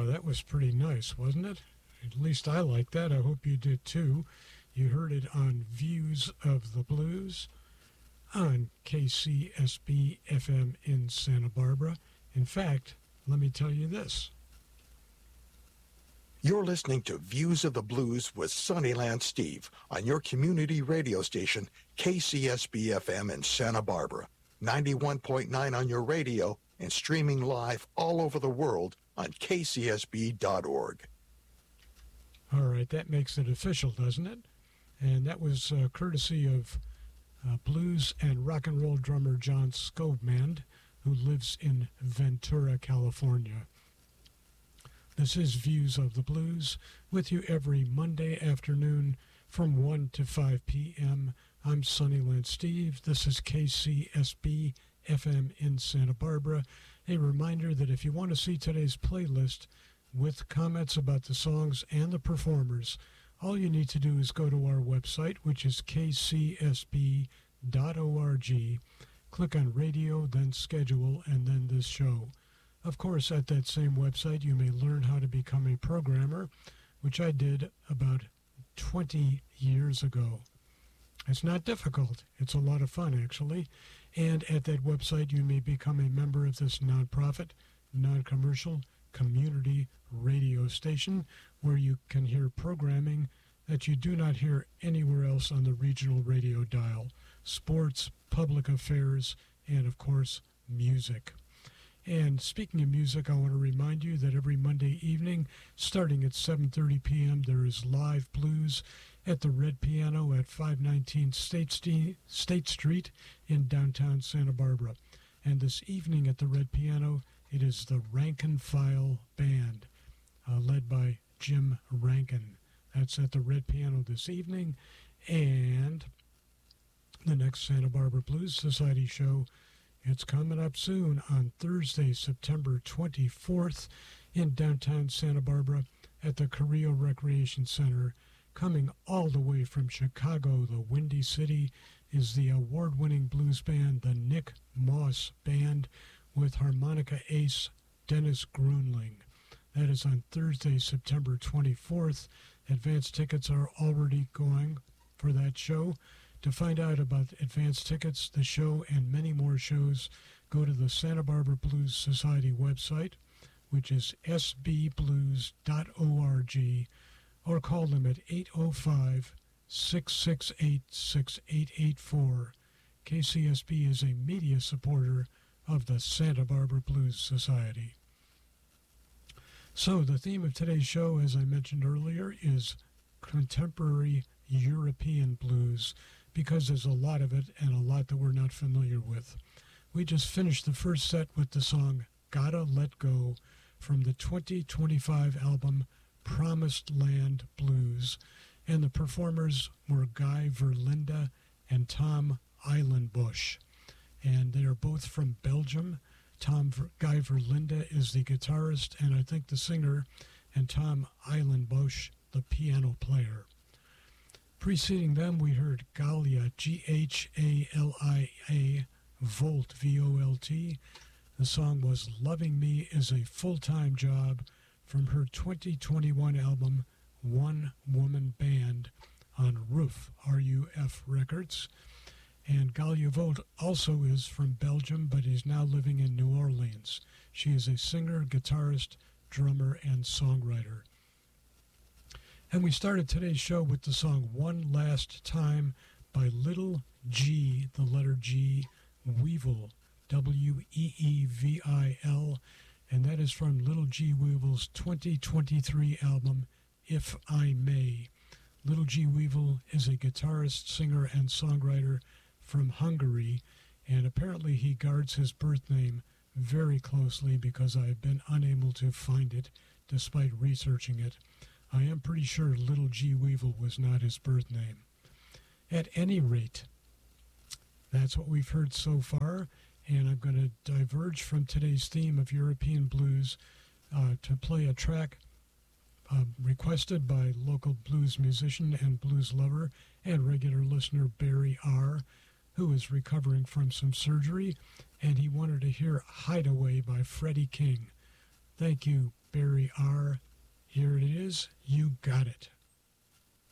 that was pretty nice, wasn't it? At least I liked that. I hope you did too. You heard it on Views of the Blues on KCSB FM in Santa Barbara. In fact, let me tell you this. You're listening to Views of the Blues with Sunnyland Steve on your community radio station, KCSB FM in Santa Barbara, 91.9 on your radio, and streaming live all over the world on kcsb.org. All right, that makes it official, doesn't it? And that was courtesy of blues and rock and roll drummer John Scovemand, who lives in Ventura, California. This is Views of the Blues, with you every Monday afternoon from 1 to 5 p.m. I'm Sunnyland Steve. This is KCSB FM in Santa Barbara. A reminder that if you want to see today's playlist with comments about the songs and the performers, all you need to do is go to our website, which is kcsb.org, click on radio, then schedule, and then this show. Of course, at that same website, you may learn how to become a programmer, which I did about 20 years ago. It's not difficult. It's a lot of fun, actually. And at that website, you may become a member of this nonprofit, non-commercial, community radio station where you can hear programming that you do not hear anywhere else on the regional radio dial. Sports, public affairs, and, of course, music. And speaking of music, I want to remind you that every Monday evening, starting at 7:30 p.m., there is live blues at the Red Piano at 519 State Street in downtown Santa Barbara. And this evening at the Red Piano, it is the Rankin File Band, led by Jim Rankin. That's at the Red Piano this evening. And the next Santa Barbara Blues Society show, it's coming up soon on Thursday, September 24th in downtown Santa Barbara at the Carrillo Recreation Center. Coming all the way from Chicago, the Windy City, is the award-winning blues band, the Nick Moss Band, with harmonica ace Dennis Grunling. That is on Thursday, September 24th. Advance tickets are already going for that show. To find out about advance tickets, the show, and many more shows, go to the Santa Barbara Blues Society website, which is sbblues.org, or call them at 805-668-6884. KCSB is a media supporter of the Santa Barbara Blues Society. So the theme of today's show, as I mentioned earlier, is contemporary European blues, because there's a lot of it and a lot that we're not familiar with. We just finished the first set with the song Gotta Let Go from the 2025 album Promised Land Blues, and the performers were Guy Verlinde and Tom Eilenbush, and they are both from Belgium. Guy Verlinde is the guitarist, and I think the singer, and Tom Eilenbush, the piano player. Preceding them, we heard Ghalia, Ghalia, Volt, V-O-L-T. The song was Loving Me is a Full-Time Job from her 2021 album, One Woman Band, on RUF, R-U-F Records. And Ghalia Volt also is from Belgium, but is now living in New Orleans. She is a singer, guitarist, drummer, and songwriter. And we started today's show with the song One Last Time by Little G, the letter G, Weevil, W-E-E-V-I-L, and that is from Little G Weevil's 2023 album, If I May. Little G Weevil is a guitarist, singer, and songwriter from Hungary, and apparently he guards his birth name very closely because I have been unable to find it despite researching it. I am pretty sure Little G Weevil was not his birth name. At any rate, that's what we've heard so far, and I'm going to diverge from today's theme of European blues to play a track requested by local blues musician and blues lover and regular listener Barry R., who is recovering from some surgery, and he wanted to hear Hideaway by Freddie King. Thank you, Barry R. Here it is. You got it.